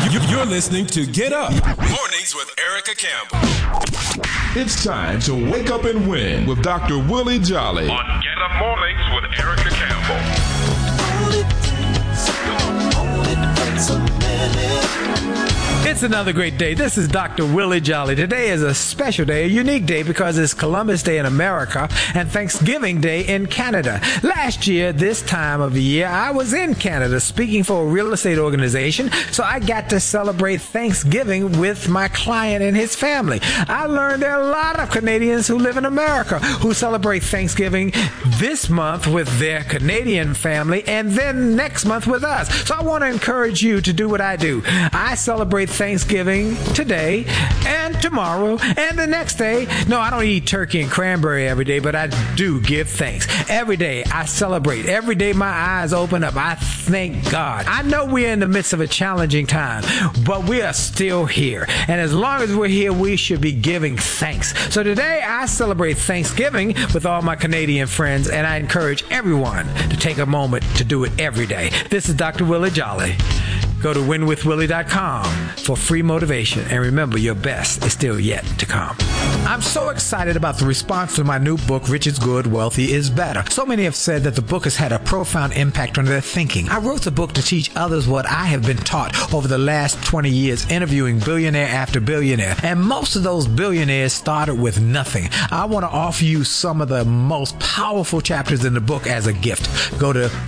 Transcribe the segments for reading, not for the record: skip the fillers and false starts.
You're listening to Get Up Mornings with Erica Campbell. It's time to wake up and win with Dr. Willie Jolly on Get Up Mornings with Erica Campbell. It's another great day. This is Dr. Willie Jolly. Today is a special day, a unique day, because it's Columbus Day in America and Thanksgiving Day in Canada. Last year, this time of the year, I was in Canada speaking for a real estate organization, so I got to celebrate Thanksgiving with my client and his family. I learned there are a lot of Canadians who live in America who celebrate Thanksgiving this month with their Canadian family and then next month with us. So I want to encourage you to do what I do. I celebrate Thanksgiving today and tomorrow and the next day. No, I don't eat turkey and cranberry every day, but I do give thanks. Every day I celebrate. Every day my eyes open up. I thank God. I know we're in the midst of a challenging time, but we are still here. And as long as we're here, we should be giving thanks. So today I celebrate Thanksgiving with all my Canadian friends, and I encourage everyone to take a moment to do it every day. This is Dr. Willie Jolly. Go to winwithwillie.com for free motivation. And remember, your best is still yet to come. I'm so excited about the response to my new book, Rich is Good, Wealthy is Better. So many have said that the book has had a profound impact on their thinking. I wrote the book to teach others what I have been taught over the last 20 years, interviewing billionaire after billionaire. And most of those billionaires started with nothing. I want to offer you some of the most powerful chapters in the book as a gift. Go to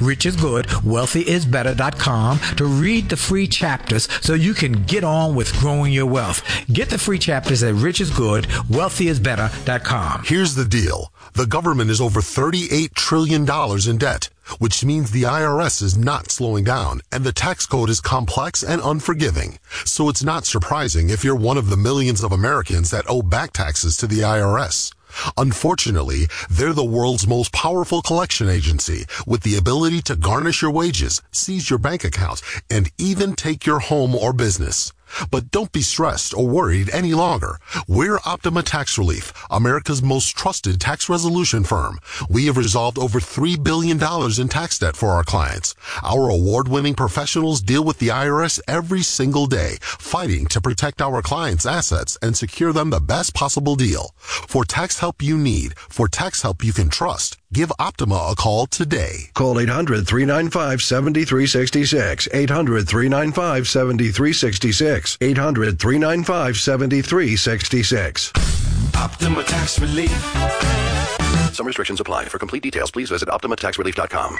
richisgood.wealthyisbetter.com to read the free chapters so you can get on with growing your wealth. Get the free chapters at richisgood.wealthyisbetter.com. Here's the deal. The government is over $38 trillion in debt, which means the IRS is not slowing down, and the tax code is complex and unforgiving. So it's not surprising if you're one of the millions of Americans that owe back taxes to the IRS. Unfortunately, they're the world's most powerful collection agency with the ability to garnish your wages, seize your bank accounts, and even take your home or business. But don't be stressed or worried any longer. We're Optima Tax Relief, America's most trusted tax resolution firm. We have resolved over $3 billion in tax debt for our clients. Our award-winning professionals deal with the IRS every single day, fighting to protect our clients' assets and secure them the best possible deal. For tax help you need, for tax help you can trust, give Optima a call today. Call 800-395-7366. 800-395-7366. 800-395-7366. Optima Tax Relief. Some restrictions apply. For complete details, please visit OptimaTaxRelief.com.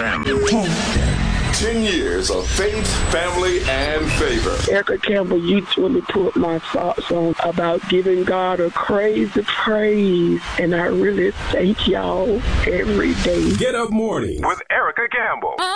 10 years of faith, family, and favor. Erica Campbell, you truly put my socks on about giving God a crazy praise, and I really thank y'all every day. Get Up Morning with Erica Campbell.